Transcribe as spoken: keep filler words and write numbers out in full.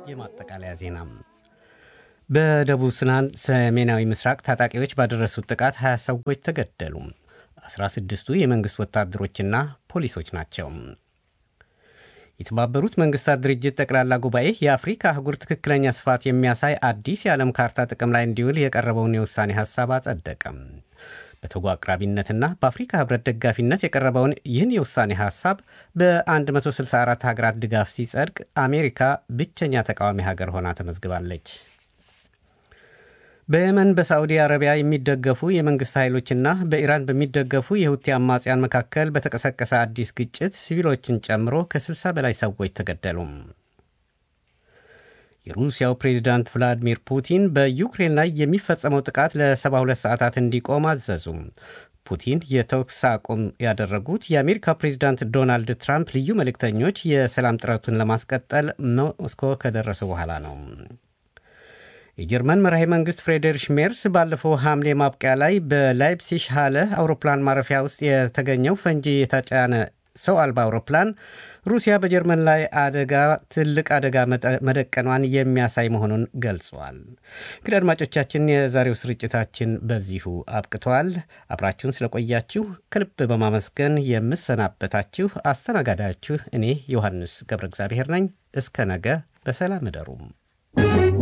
የማጠቃለያ ዜና በደቡብ ሱዳን ሰሜናዊ ምስራቅ ታጣቂዎች ባደረሱት ጥቃት ሀያ ሰዎች ተገደሉ። አስራ ስድስቱ የመንግስት ወታደሮችና ፖሊሶች ናቸው። የተባበሩት መንግስታት ድርጅት ጠቅላላ ጉባኤ የአፍሪካ አህጉር ትክክለኛ ስፋት የሚያሳይ አዲስ የዓለም ካርታ ጥቅም ላይ እንዲውል የቀረበውን የውሳኔ ሐሳብ አጸደቀም። በቶጎ አቅራቢነትና በአፍሪካ ህብረት ደጋፊነት የቀረበውን ይህን የውሳኔ ሐሳብ በ164 ሀገራት ድጋፍ ሲጸድቅ አሜሪካ ብቸኛ ተቃዋሚ ሀገር ሆና ተመዝግባለች። በየመን በሳዑዲ አረቢያ የሚደገፉ የመንግስት ኃይሎችና በኢራን በሚደገፉ የሁቲ አማጽያን መካከል በተቀሰቀሰ አዲስ ግጭት ሲቪሎችን ጨምሮ ከ60 በላይ ሰዎች ተገደሉ። የሩሲያው ፕሬዝዳንት ቭላዲሚር ፑቲን በዩክሬን ላይ የሚፈጸመው ጥቃት ለ72 ሰዓታት እንዲቆም አዘዙ። ፑቲን የተኩስ አቁም ያደረጉት የአሜሪካ ፕሬዝዳንት ዶናልድ ትራምፕ ልዩ መልእክተኞች የሰላም ጥረቱን ለማስቀጠል ሞስኮ ከደረሱ በኋላ ነው። የጀርመን መራሄ መንግስት ፍሬድሪሽ ሜርስ ባለፈው ሐምሌ ማብቂያ ላይ በላይፕሲሽ ሃለ አውሮፕላን ማረፊያ ውስጥ የተገኘው ፈንጂ የተጫነ ሰው አልባ አውሮፕላን ሩሲያ በጀርመን ላይ አደጋ ትልቅ አደጋ መደቀኗን የሚያሳይ መሆኑን ገልጿል። እንግዲህ አድማጮቻችን የዛሬው ስርጭታችን በዚሁ አብቅቷል። አብራችሁን ስለቆያችሁ ከልብ በማመስገን የምሰናበታችሁ አስተናጋዳችሁ እኔ ዮሐንስ ገብረ እግዚአብሔር ነኝ። እስከ ነገ በሰላም እደሩ።